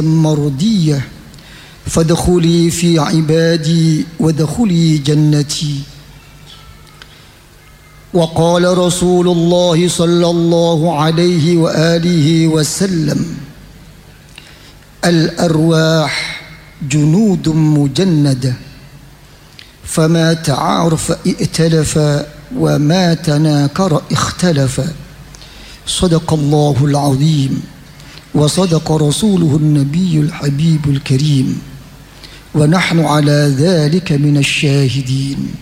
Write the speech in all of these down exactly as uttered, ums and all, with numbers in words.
مرضية فادخلي في عبادي وادخلي جنتي. وقال رسول الله صلى الله عليه وآله وسلم الأرواح جنود مجندة فما تعارف ائتلف وما تناكر اختلف. صدق الله العظيم وصدق رسوله النبي الحبيب الكريم ونحن على ذلك من الشاهدين.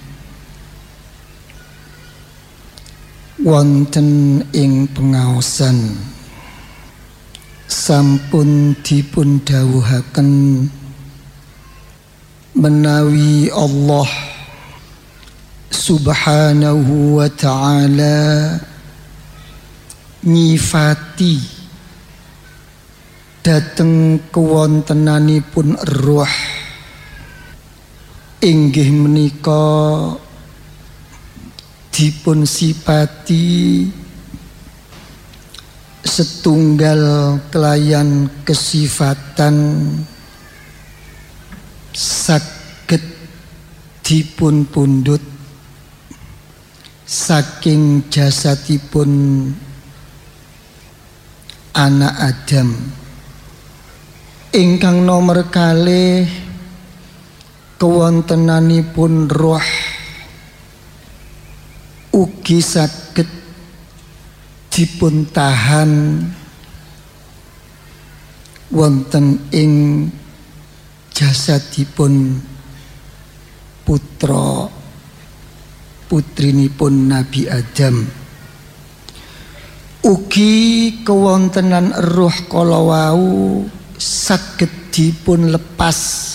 Wonten ing pengaosan sampun dipun dawuhaken menawi Allah subhanahu wa ta'ala nyifati dateng kewontenanipun ruh inggih menika dipun sipati setunggal kelayan kesifatan saged dipun pundhut saking jasadipun anak Adam ingkang nomor kalih kewontenanipun roh ugi saged dipun tahan wonten ing jasadipun putra putrinipun Nabi Adam. Ugi kewontenan ruh kala wau saged dipun lepas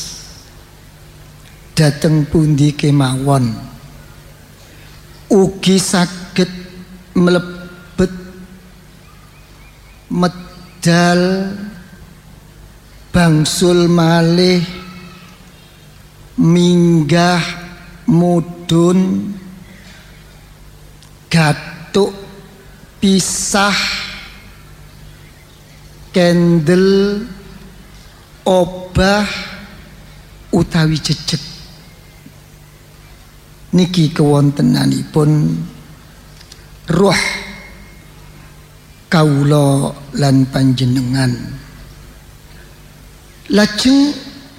dhateng pundi kemawon. Ugi saged mlebet medal bangsul malih minggah mudhun gatuk pisah kendel obah utawi jejeg niki kewontenanipun ruh kawula lan panjenengan. Lajeng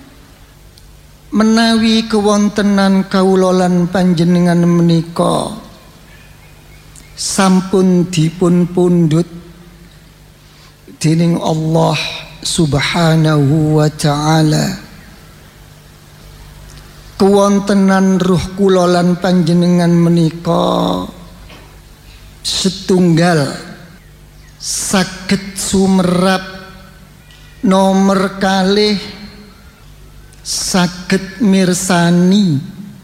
menawi kewontenan kawula lan panjenengan menika sampun dipun pundhut dening Allah subhanahu wa ta'ala, kewontenan ruh kula lan panjenengan menika setunggal saged sumerap nomor kalih saged mirsani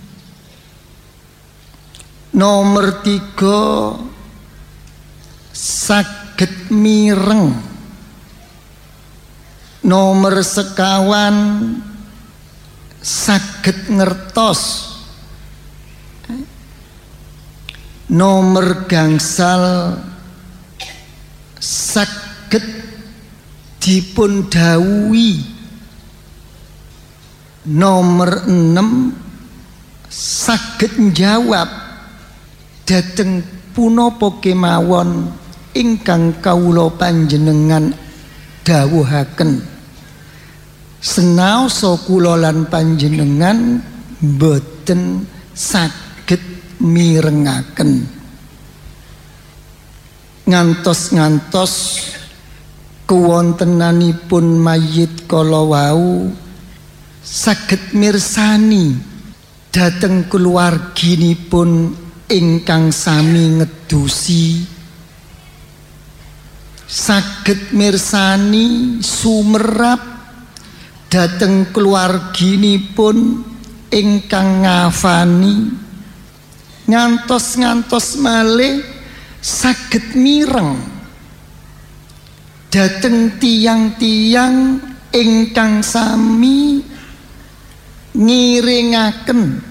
nomor tiga saged mireng nomor sekawan saged ngertos nomor gangsal saged dipun dawuhi nomor enam saged njawab dhateng punapa kemawon ingkang kawula panjenengan dawuhaken. Senaosa kula lan panjenengan boten saged mirengaken ngantos-ngantos kewontenanipun mayit kala wau saged mirsani dhateng kulawarginipun ingkang sami ngedusi, saged mirsani sumerap dhateng kulawarginipun ingkang ngafani, ngantos-ngantos malih saged mireng dhateng tiang-tiang ingkang sami ngiringaken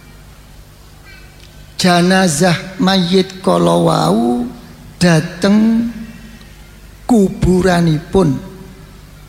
janazah mayit kala wau dhateng kuburanipun.